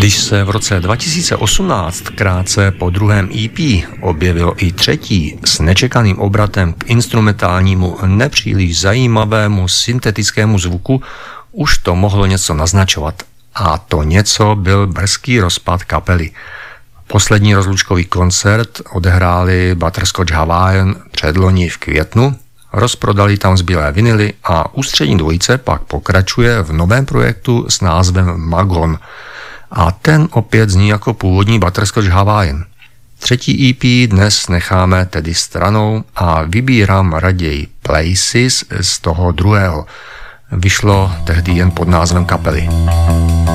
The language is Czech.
Když se v roce 2018 krátce po druhém EP objevilo i třetí s nečekaným obratem k instrumentálnímu nepříliš zajímavému syntetickému zvuku, už to mohlo něco naznačovat. A to něco byl brzký rozpad kapely. Poslední rozlučkový koncert odehráli Butterscotch Hawaiian předloni v květnu, rozprodali tam zbylé vinily a ústřední dvojice pak pokračuje v novém projektu s názvem Magon. A ten opět zní jako původní Butterscotch Hawaiian. Třetí EP dnes necháme tedy stranou a vybírám raději Places z toho druhého. Vyšlo tehdy jen pod názvem kapely.